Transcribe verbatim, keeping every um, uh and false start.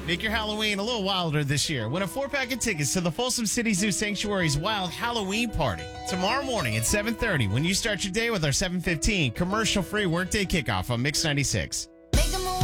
Make your Halloween a little wilder this year. Win a four-pack of tickets to the Folsom City Zoo Sanctuary's Wild Halloween Party tomorrow morning at seven thirty when you start your day with our seven fifteen commercial-free workday kickoff on Mix ninety-six.